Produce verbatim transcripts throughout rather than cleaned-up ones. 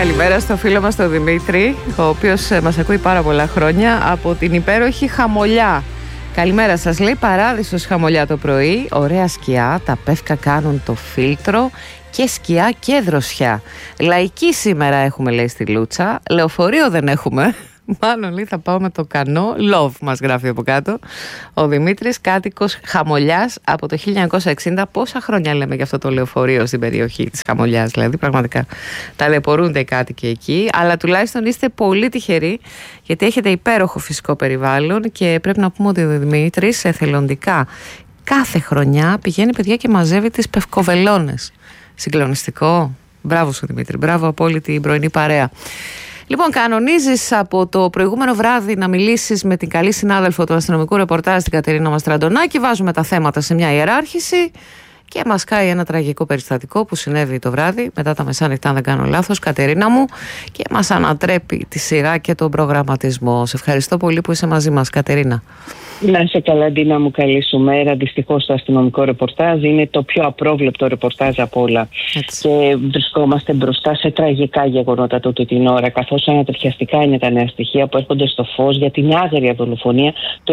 Καλημέρα στο φίλο μας τον Δημήτρη, ο οποίος μας ακούει πάρα πολλά χρόνια από την υπέροχη Χαμολιά. Καλημέρα σας, λέει, παράδεισος Χαμολιά το πρωί, ωραία σκιά, τα πεύκα κάνουν το φίλτρο και σκιά και δροσιά. Λαϊκή σήμερα έχουμε, λέει, στη Λούτσα, λεωφορείο δεν έχουμε. Μάλλον, λέει, θα πάω με το κανό. Love μας γράφει από κάτω ο Δημήτρης, κάτοικος Χαμολιάς από το χίλια εννιακόσια εξήντα. Πόσα χρόνια λέμε για αυτό το λεωφορείο στην περιοχή της Χαμολιάς, δηλαδή πραγματικά ταλαιπωρούνται οι κάτοικοι εκεί. Αλλά τουλάχιστον είστε πολύ τυχεροί, γιατί έχετε υπέροχο φυσικό περιβάλλον και πρέπει να πούμε ότι ο Δημήτρης εθελοντικά κάθε χρονιά πηγαίνει, παιδιά, και μαζεύει τις πευκοβελώνες. Συγκλονιστικό. Μπράβο σου, Δημήτρη, μπράβο από όλη την πρωινή παρέα. Λοιπόν, κανονίζεις από το προηγούμενο βράδυ να μιλήσεις με την καλή συνάδελφο του αστυνομικού ρεπορτάζ, την Κατερίνα Μαστραντονάκη. Βάζουμε τα θέματα σε μια ιεράρχηση και μας κάει ένα τραγικό περιστατικό που συνέβη το βράδυ, μετά τα μεσάνυχτα, αν δεν κάνω λάθος, Κατερίνα μου, και μας ανατρέπει τη σειρά και τον προγραμματισμό. Σε ευχαριστώ πολύ που είσαι μαζί μας, Κατερίνα. Να είσαι καλά, Ντίνα μου, καλή σου μέρα. Δυστυχώς το αστυνομικό ρεπορτάζ είναι το πιο απρόβλεπτο ρεπορτάζ από όλα. Έτσι. Και βρισκόμαστε μπροστά σε τραγικά γεγονότα τούτη την ώρα, καθώς ανατριχιαστικά είναι τα νέα στοιχεία που έρχονται στο φως για την άγρια δολοφονία του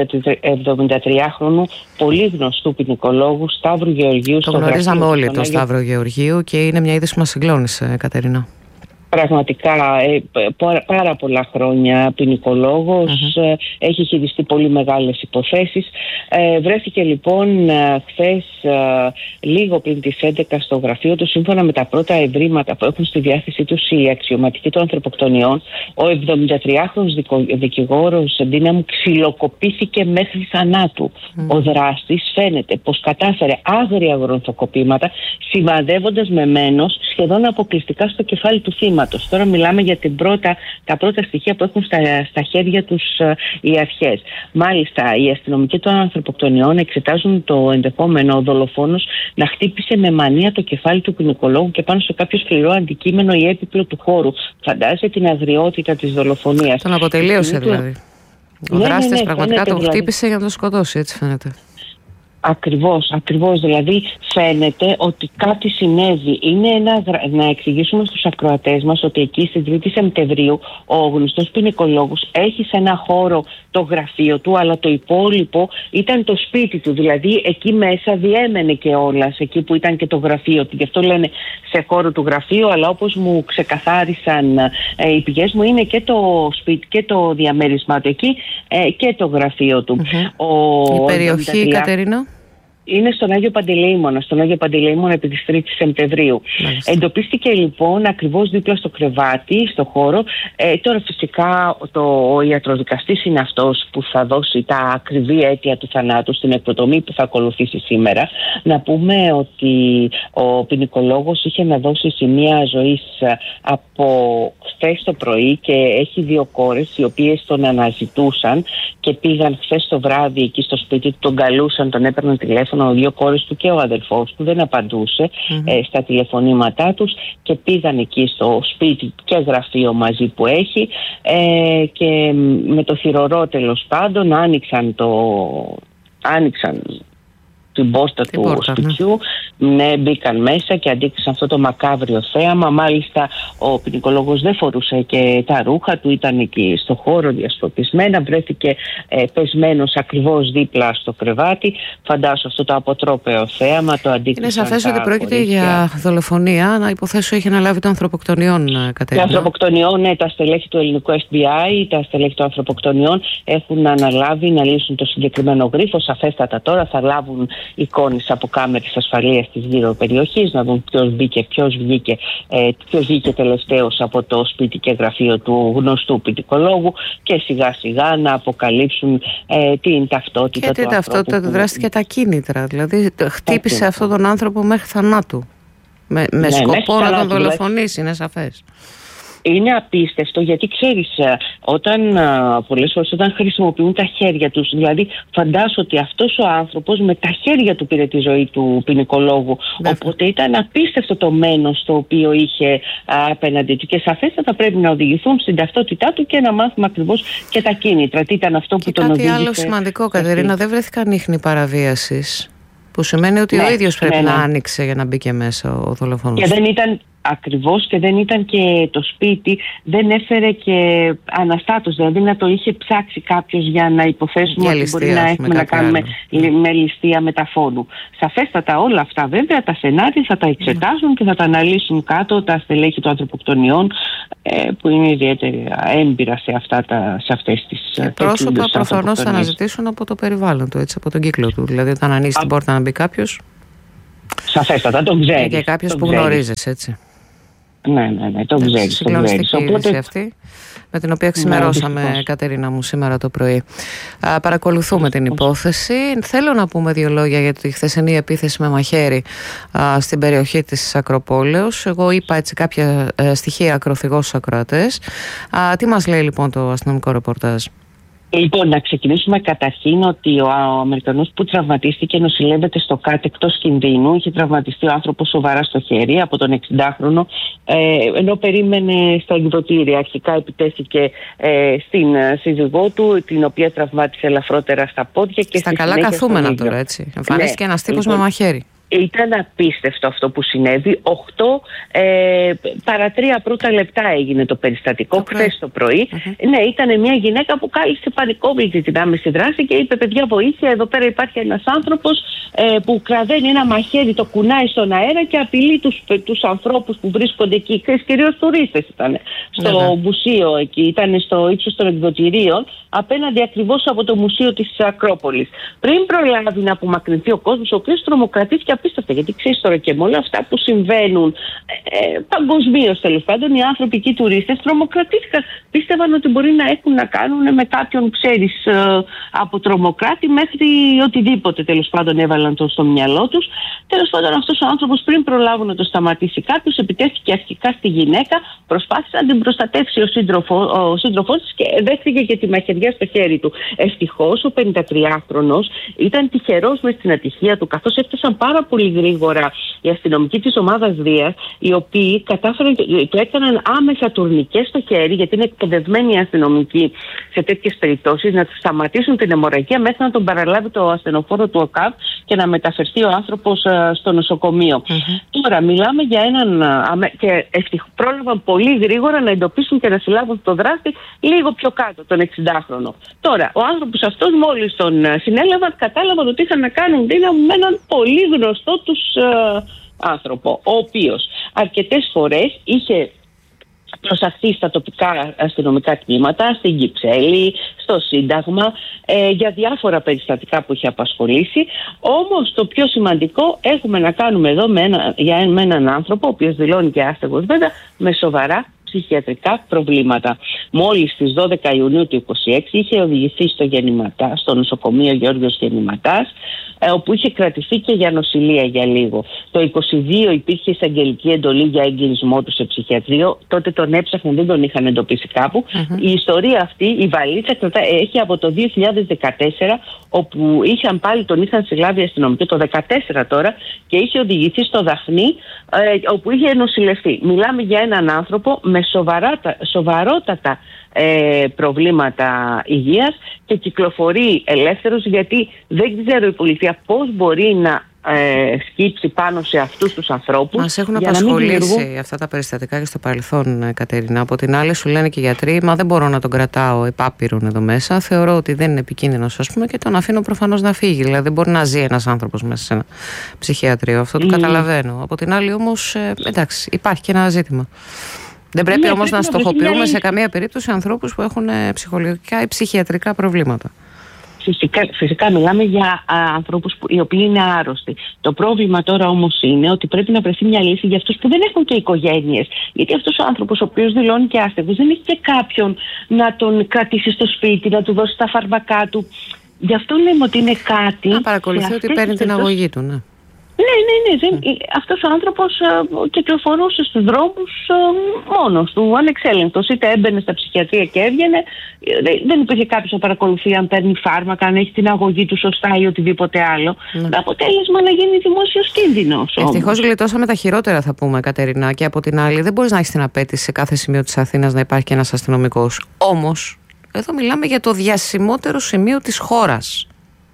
εβδομηντατριάχρονου πολύ γνωστού ποινικολόγου Σταύρου Γεωργίου. Το γνωρίζαμε όλοι τον Σταύρο Γεωργίου και είναι μια είδηση που μας συγκλώνησε, Κατερίνα. Πραγματικά ε, πάρα πολλά χρόνια ποινικολόγος, mm-hmm. ε, έχει χειριστεί πολύ μεγάλες υποθέσεις. Ε, βρέθηκε λοιπόν ε, χθες ε, λίγο πριν τις έντεκα στο γραφείο του, σύμφωνα με τα πρώτα ευρήματα που έχουν στη διάθεσή τους οι αξιωματικοί των ανθρωποκτονιών. Ο εβδομηντατριάχρονος δικηγόρος, Ντίνα μου, ξυλοκοπήθηκε μέχρι θανάτου. Mm. Ο δράστης φαίνεται πως κατάφερε άγρια γρονθοκοπήματα, σημαδεύοντας με μένος σχεδόν αποκλειστικά στο κεφάλι του θύματος. Τώρα μιλάμε για την πρώτα, τα πρώτα στοιχεία που έχουν στα, στα χέρια τους uh, οι αρχές. Μάλιστα, οι αστυνομικοί των ανθρωποκτονιών εξετάζουν το ενδεχόμενο ο δολοφόνος να χτύπησε με μανία το κεφάλι του ποινικολόγου και πάνω σε κάποιο σκληρό αντικείμενο ή έπιπλο του χώρου. Φαντάζεσαι την αγριότητα της δολοφονίας. Τον αποτελείωσε δηλαδή. Ο ναι, δράστης ναι, ναι, πραγματικά τον δηλαδή. χτύπησε για να τον σκοτώσει, έτσι φαίνεται. Ακριβώς, ακριβώς. Δηλαδή φαίνεται ότι κάτι συνέβη. Είναι ένα, να εξηγήσουμε στους ακροατές μας ότι εκεί στην τρίτη Σεπτεμβρίου ο γνωστός ποινικολόγος έχει σε ένα χώρο το γραφείο του, αλλά το υπόλοιπο ήταν το σπίτι του. Δηλαδή εκεί μέσα διέμενε και όλας, εκεί που ήταν και το γραφείο του. Γι' αυτό λένε σε χώρο του γραφείου, αλλά όπως μου ξεκαθάρισαν ε, οι πηγές μου, είναι και το σπίτι και το διαμέρισμά του εκεί ε, και το γραφείο του. Mm-hmm. Ο, η περιοχή, η Κατερίνα? Είναι στον Άγιο Παντελεήμονα, στον Άγιο Παντελεήμονα επί της τρίτης Σεπτεμβρίου. Μάλιστα. Εντοπίστηκε λοιπόν ακριβώς δίπλα στο κρεβάτι, στο χώρο. Ε, τώρα φυσικά το, ο ιατροδικαστής είναι αυτός που θα δώσει τα ακριβή αίτια του θανάτου στην εκδοτομή που θα ακολουθήσει σήμερα. Να πούμε ότι ο ποινικολόγος είχε να δώσει σημεία ζωής από χθες το πρωί και έχει δύο κόρες οι οποίες τον αναζητούσαν και πήγαν χθες το βράδυ εκεί στο σπίτι του, τον καλούσαν, τον έπαιρναν τηλέφωνο. Οι δύο κόρες του και ο αδελφός του, δεν απαντούσε mm-hmm. ε, στα τηλεφωνήματά τους και πήγαν εκεί στο σπίτι και γραφείο μαζί που έχει ε, και με το θυρωρό τέλος πάντων άνοιξαν το... άνοιξαν την πόρτα την του πόρτα, σπιτιού, ναι. ναι, μπήκαν μέσα και αντίκρισαν αυτό το μακάβριο θέαμα. Μάλιστα ο ποινικολόγος δεν φορούσε και τα ρούχα του, ήταν εκεί στο χώρο διασκορπισμένα, βρέθηκε ε, πεσμένος ακριβώς δίπλα στο κρεβάτι. Φαντάσου αυτό το αποτρόπαιο θέαμα, το αντίκρισαν. Είναι σαφές ότι πρόκειται για δολοφονία, να υποθέσω έχει αναλάβει των ανθρωποκτονιών, Κατερίνα. Τα ανθρωποκτονιών, ναι, τα στελέχη του ελληνικού εφ μπι άι, τα στελέχη των ανθρωποκτονιών έχουν αναλάβει να λύσουν το συγκεκριμένο γρίφο. Σαφέστατα τώρα θα λάβουν εικόνες από κάμερες ασφαλείας της γύρω περιοχής, να δουν ποιος μπήκε, ποιος βγήκε, ε, ποιος βγήκε τελευταίος από το σπίτι και γραφείο του γνωστού ποινικολόγου και σιγά σιγά να αποκαλύψουν ε, την ταυτότητα και του ανθρώπου. Και την ταυτότητα του δράστη και τα κίνητρα. Δηλαδή χτύπησε αυτόν τον άνθρωπο μέχρι θανάτου. Με, με ναι, σκοπό να τον δολοφονήσει, είναι σαφές. Είναι απίστευτο γιατί ξέρεις, όταν πολλές φορές όταν χρησιμοποιούν τα χέρια τους, δηλαδή φαντάσου ότι αυτός ο άνθρωπος με τα χέρια του πήρε τη ζωή του ποινικολόγου. Βέβαια. Οπότε ήταν απίστευτο το μένος το οποίο είχε απέναντι του και σαφέστατα πρέπει να οδηγηθούν στην ταυτότητά του και να μάθουμε ακριβώς και τα κίνητρα. Τι ήταν αυτό και που τον οδήγησε. Κάτι άλλο σημαντικό, Κατερίνα, δεν βρέθηκαν ίχνη παραβίασης. Που σημαίνει ότι ναι, ο ίδιος πρέπει ναι, ναι. να άνοιξε για να μπει και μέσα ο δολοφόνος. Και δεν ήταν, ακριβώς, και δεν ήταν και το σπίτι, δεν έφερε και αναστάτωση, δηλαδή να το είχε ψάξει κάποιος για να υποθέσουμε ότι μπορεί να έχουμε να κάνουμε άλλο. με ληστεία μεταφώνου. Σαφέστατα όλα αυτά βέβαια τα σενάρια θα τα εξετάσουν mm. και θα τα αναλύσουν κάτω τα στελέχη των ανθρωποκτονιών, ε, που είναι ιδιαίτερα έμπειρα σε, αυτά τα, σε αυτές τις και πρόσωπα προφανώς θα αναζητήσουν από το περιβάλλον του, έτσι, από τον κύκλο του. Δηλαδή όταν ανοίξει Α... την πόρτα να μπει κάποιος, σαφέστατα τον ξέρεις. Και κάποιος που γνωρίζεις, έτσι. Ναι, ναι, ναι, τον ξέρεις. Συγκλονιστική είδηση αυτή, με την οποία ξημερώσαμε, ναι, Κατερίνα μου, σήμερα το πρωί. Α, παρακολουθούμε την υπόθεση. Θέλω να πούμε δύο λόγια για τη χθεσινή επίθεση με μαχαίρι α, στην περιοχή της Ακροπόλεως. Εγώ είπα έτσι κάποια ε, στοιχεία ακροθυγώς στους ακροατές. Α, τι μας λέει λοιπόν το αστυνομικό ρεπορτάζ? Λοιπόν, να ξεκινήσουμε καταρχήν ότι ο Αμερικανός που τραυματίστηκε νοσηλεύεται στο ΚΑΤ εκτός κινδύνου. Είχε τραυματιστεί ο άνθρωπος σοβαρά στο χέρι από τον εξηντάχρονο, ε, ενώ περίμενε στα εκδοτήρια. Αρχικά επιτέθηκε ε, στην σύζυγό του, την οποία τραυμάτισε ελαφρότερα στα πόδια και στα καλά καθούμενα τώρα, έτσι. Εμφανίστηκε ναι, ένας τύπος λοιπόν, με μαχαίρι. Ήταν απίστευτο αυτό που συνέβη. Οκτώ ε, παρά τρία πρώτα λεπτά έγινε το περιστατικό χθες το πρωί. Uh-huh. Ναι, ήταν μια γυναίκα που κάλυψε πανικόβλητη την άμεση δράση και είπε: παιδιά, βοήθεια, εδώ πέρα υπάρχει ένας άνθρωπος ε, που κραδένει ένα μαχαίρι, το κουνάει στον αέρα και απειλεί τους, τους ανθρώπους που βρίσκονται εκεί. Κυρίως τουρίστες ήταν στο uh-huh. μουσείο εκεί, ήταν στο ύψος των εκδοτηρίων, απέναντι ακριβώς από το μουσείο της Ακρόπολης. Πριν προλάβει να απομακρυνθεί ο κόσμος, ο οποίος τρομοκρατήθηκε απίστευτα, γιατί ξέρεις τώρα και με όλα αυτά που συμβαίνουν ε, παγκοσμίως, τέλος πάντων, οι άνθρωποι και οι τουρίστες τρομοκρατήθηκαν. Πίστευαν ότι μπορεί να έχουν να κάνουν με κάποιον, ξέρεις, ε, από τρομοκράτη μέχρι οτιδήποτε, τέλος πάντων, έβαλαν το στο μυαλό τους. Τέλος πάντων, αυτός ο άνθρωπος, πριν προλάβουν να το σταματήσει κάποιος, επιτέθηκε αρχικά στη γυναίκα, προσπάθησε να την προστατεύσει ο, σύντροφο, ο σύντροφός της και δέχτηκε και τη μαχαιριά στο χέρι του. Ευτυχώς ο πενηντατριάχρονος ήταν τυχερός μες στην ατυχία του, καθώς έφτασαν πάρα πολύ γρήγορα οι αστυνομικοί της ομάδας Δίας, οι οποίοι κατάφεραν, του έκαναν άμεσα τουρνικές στο χέρι, γιατί είναι εκπαιδευμένοι οι αστυνομικοί σε τέτοιες περιπτώσεις, να του σταματήσουν την αιμορραγία μέχρι να τον παραλάβει το ασθενοφόρο του ΟΚΑΒ και να μεταφερθεί ο άνθρωπος στο νοσοκομείο. Mm-hmm. Τώρα μιλάμε για έναν. Και ευτυχώς πρόλαβαν πολύ γρήγορα να εντοπίσουν και να συλλάβουν τον δράστη λίγο πιο κάτω, τον εξηντάχρονο. Τώρα, ο άνθρωπος αυτός, μόλις τον συνέλαβαν, κατάλαβαν ότι είχαν να κάνουν δύναμη με έναν πολύ γνωστό τους ε, άνθρωπο, ο οποίος αρκετές φορές είχε προσαχθεί στα τοπικά αστυνομικά τμήματα, στην Κυψέλη, στο Σύνταγμα, ε, για διάφορα περιστατικά που είχε απασχολήσει. Όμως το πιο σημαντικό, έχουμε να κάνουμε εδώ με, ένα, για, με έναν άνθρωπο, ο οποίος δηλώνει και άστεγος βέβαια, με σοβαρά ψυχιατρικά προβλήματα. Μόλις στις δώδεκα Ιουνίου του είκοσι έξι είχε οδηγηθεί στο Γεννηματά, στο νοσοκομείο Γεώργιος Γεννηματάς, όπου είχε κρατηθεί και για νοσηλεία για λίγο. Το είκοσι δύο υπήρχε εισαγγελική εντολή για εγκλισμό του σε ψυχιατρίο. Τότε τον έψαχναν, δεν τον είχαν εντοπίσει κάπου. Mm-hmm. Η ιστορία αυτή, η βαλίτσα, έχει από το δύο χιλιάδες δεκατέσσερα, όπου είχαν πάλι τον είχαν συλλάβει αστυνομικοί, το δύο χιλιάδες δεκατέσσερα τώρα, και είχε οδηγηθεί στο Δαχνί, ε, όπου είχε νοσηλευτεί. Μιλάμε για έναν άνθρωπο με σοβαρά, σοβαρότατα ε, προβλήματα υγείας και κυκλοφορεί ελεύθερος, γιατί δεν ξέρω η πολιτεία πώς μπορεί να ε, σκύψει πάνω σε αυτούς τους ανθρώπους. Μας έχουν απασχολήσει δημιουργούν... αυτά τα περιστατικά και στο παρελθόν, Κατερίνα. Από την άλλη σου λένε και οι γιατροί, μα δεν μπορώ να τον κρατάω επάπειρον εδώ μέσα, θεωρώ ότι δεν είναι επικίνδυνος, ας πούμε, και τον αφήνω προφανώς να φύγει. Δηλαδή δεν μπορεί να ζει ένας άνθρωπος μέσα σε ένα ψυχιατρίο, αυτό το mm. καταλαβαίνω. Από την άλλη όμως, ε, εντάξει, υπάρχει και ένα ζήτημα. Δεν πρέπει ναι, όμως πρέπει να στοχοποιούμε να σε καμία περίπτωση ανθρώπους που έχουν ψυχολογικά ή ψυχιατρικά προβλήματα. Φυσικά, φυσικά μιλάμε για α, ανθρώπους που, οι οποίοι είναι άρρωστοι. Το πρόβλημα τώρα όμως είναι ότι πρέπει να βρεθεί μια λύση για αυτούς που δεν έχουν και οικογένειες. Γιατί αυτός ο άνθρωπος, ο οποίος δηλώνει και άστεγος, δεν έχει και κάποιον να τον κρατήσει στο σπίτι, να του δώσει τα φάρμακά του. Γι' αυτό λέμε ότι είναι κάτι. Να παρακολουθεί ότι παίρνει την αγωγή του, ναι. Ναι, ναι, ναι. Δεν, mm. Αυτός ο άνθρωπος uh, κυκλοφορούσε στους δρόμους uh, μόνος του, ανεξέλεγκτος. Είτε έμπαινε στα ψυχιατρία και έβγαινε. Δεν υπήρχε κάποιος να παρακολουθεί αν παίρνει φάρμακα, αν έχει την αγωγή του σωστά ή οτιδήποτε άλλο. Mm. Το αποτέλεσμα να γίνει δημόσιος κίνδυνος. Ευτυχώς γλιτώσαμε τα χειρότερα, θα πούμε, Κατερίνα. Και από την άλλη, δεν μπορείς να έχεις την απέτηση σε κάθε σημείο της Αθήνας να υπάρχει και ένας αστυνομικός. Όμως, εδώ μιλάμε για το διασημότερο σημείο της χώρας.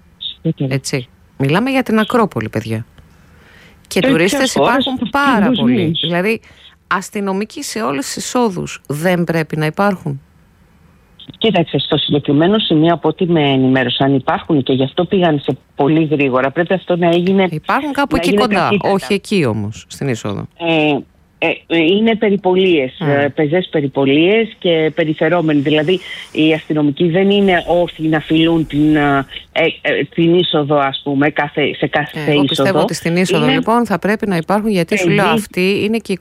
Έτσι. Μιλάμε για την Ακρόπολη, παιδιά. Και τουρίστες υπάρχουν πάρα πολλοί. Δηλαδή, αστυνομικοί σε όλες τις εισόδους δεν πρέπει να υπάρχουν? Κοίταξε, στο συγκεκριμένο σημείο από ό,τι με ενημέρωσαν υπάρχουν και γι' αυτό πήγαν σε πολύ γρήγορα. Πρέπει αυτό να έγινε. Υπάρχουν κάπου εκεί κοντά, ταχύτητα. Όχι εκεί όμως, στην είσοδο. Ε, ε, είναι περιπολίες, mm. πεζές περιπολίες και περιφερόμενοι. Δηλαδή οι αστυνομικοί δεν είναι όρθιοι να φιλούν την, ε, ε, την είσοδο, ας πούμε, κάθε, σε κάθε ε, είσοδο. Εγώ πιστεύω ότι στην είσοδο είναι... λοιπόν θα πρέπει να υπάρχουν, γιατί σου λέω αυτή είναι και η